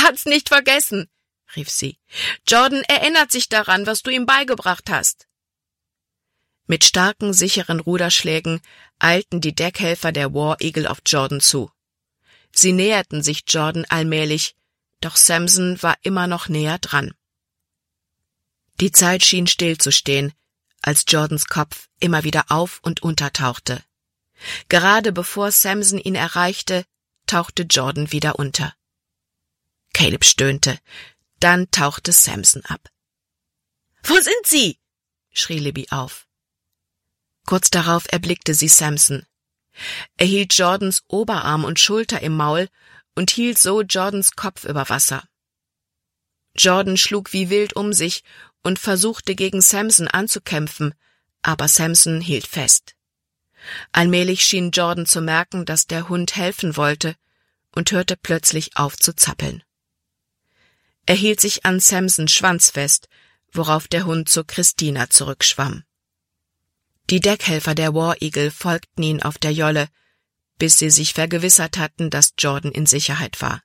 Er hat's nicht vergessen, rief sie. Jordan erinnert sich daran, was du ihm beigebracht hast. Mit starken, sicheren Ruderschlägen eilten die Deckhelfer der War Eagle auf Jordan zu. Sie näherten sich Jordan allmählich, doch Samson war immer noch näher dran. Die Zeit schien stillzustehen, als Jordans Kopf immer wieder auf- und untertauchte. Gerade bevor Samson ihn erreichte, tauchte Jordan wieder unter. Caleb stöhnte, dann tauchte Samson ab. »Wo sind Sie?« schrie Libby auf. Kurz darauf erblickte sie Samson. Er hielt Jordans Oberarm und Schulter im Maul und hielt so Jordans Kopf über Wasser. Jordan schlug wie wild um sich und versuchte gegen Samson anzukämpfen, aber Samson hielt fest. Allmählich schien Jordan zu merken, dass der Hund helfen wollte und hörte plötzlich auf zu zappeln. Er hielt sich an Samsons Schwanz fest, worauf der Hund zu Christina zurückschwamm. Die Deckhelfer der War Eagle folgten ihnen auf der Jolle, bis sie sich vergewissert hatten, dass Jordan in Sicherheit war.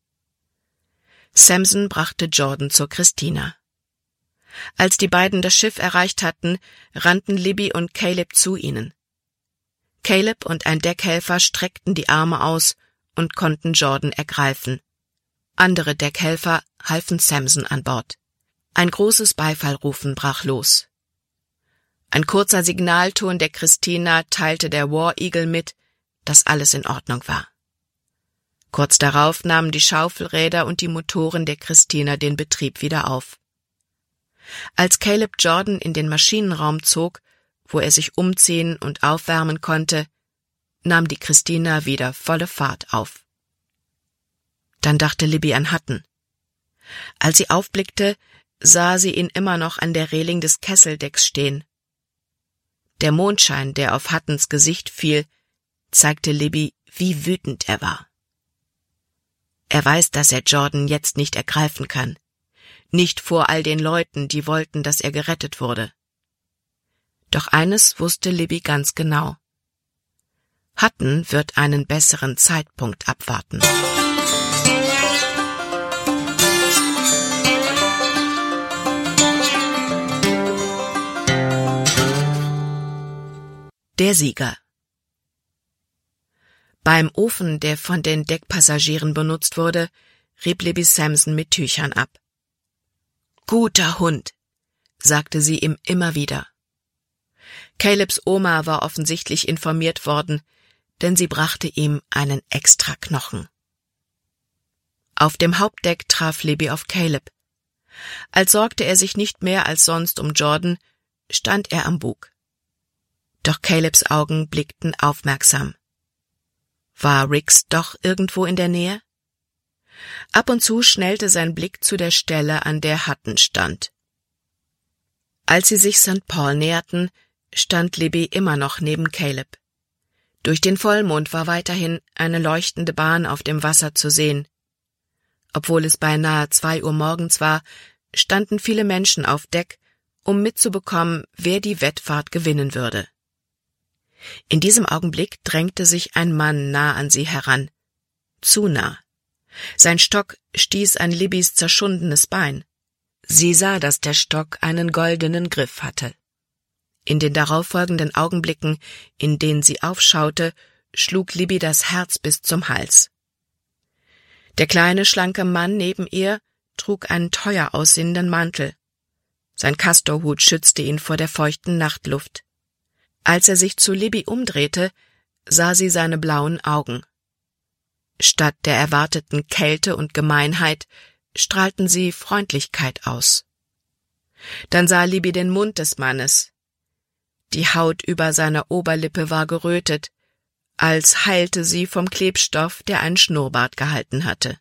Samson brachte Jordan zur Christina. Als die beiden das Schiff erreicht hatten, rannten Libby und Caleb zu ihnen. Caleb und ein Deckhelfer streckten die Arme aus und konnten Jordan ergreifen. Andere Deckhelfer halfen Samson an Bord. Ein großes Beifallrufen brach los. Ein kurzer Signalton der Christina teilte der War Eagle mit, dass alles in Ordnung war. Kurz darauf nahmen die Schaufelräder und die Motoren der Christina den Betrieb wieder auf. Als Caleb Jordan in den Maschinenraum zog, wo er sich umziehen und aufwärmen konnte, nahm die Christina wieder volle Fahrt auf. Dann dachte Libby an Hutton. Als sie aufblickte, sah sie ihn immer noch an der Reling des Kesseldecks stehen. Der Mondschein, der auf Huttons Gesicht fiel, zeigte Libby, wie wütend er war. Er weiß, dass er Jordan jetzt nicht ergreifen kann. Nicht vor all den Leuten, die wollten, dass er gerettet wurde. Doch eines wusste Libby ganz genau. Hutton wird einen besseren Zeitpunkt abwarten. Der Sieger. Beim Ofen, der von den Deckpassagieren benutzt wurde, rieb Libby Samson mit Tüchern ab. »Guter Hund«, sagte sie ihm immer wieder. Calebs Oma war offensichtlich informiert worden, denn sie brachte ihm einen extra Knochen. Auf dem Hauptdeck traf Libby auf Caleb. Als sorgte er sich nicht mehr als sonst um Jordan, stand er am Bug. Doch Calebs Augen blickten aufmerksam. War Riggs doch irgendwo in der Nähe? Ab und zu schnellte sein Blick zu der Stelle, an der Hutton stand. Als sie sich St. Paul näherten, stand Libby immer noch neben Caleb. Durch den Vollmond war weiterhin eine leuchtende Bahn auf dem Wasser zu sehen. Obwohl es beinahe 2 Uhr morgens war, standen viele Menschen auf Deck, um mitzubekommen, wer die Wettfahrt gewinnen würde. In diesem Augenblick drängte sich ein Mann nah an sie heran. Zu nah. Sein Stock stieß an Libbys zerschundenes Bein. Sie sah, dass der Stock einen goldenen Griff hatte. In den darauffolgenden Augenblicken, in denen sie aufschaute, schlug Libby das Herz bis zum Hals. Der kleine, schlanke Mann neben ihr trug einen teuer aussehenden Mantel. Sein Kastorhut schützte ihn vor der feuchten Nachtluft. Als er sich zu Libby umdrehte, sah sie seine blauen Augen. Statt der erwarteten Kälte und Gemeinheit strahlten sie Freundlichkeit aus. Dann sah Libby den Mund des Mannes. Die Haut über seiner Oberlippe war gerötet, als heilte sie vom Klebstoff, der einen Schnurrbart gehalten hatte.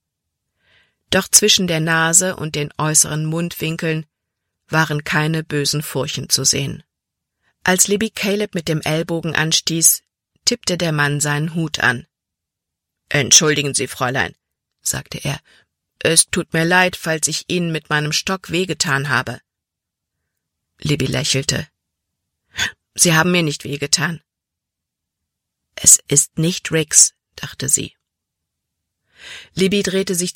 Doch zwischen der Nase und den äußeren Mundwinkeln waren keine bösen Furchen zu sehen. Als Libby Caleb mit dem Ellbogen anstieß, tippte der Mann seinen Hut an. »Entschuldigen Sie, Fräulein«, sagte er, »es tut mir leid, falls ich Ihnen mit meinem Stock wehgetan habe.« Libby lächelte. »Sie haben mir nicht wehgetan.« »Es ist nicht Riggs«, dachte sie. Libby drehte sich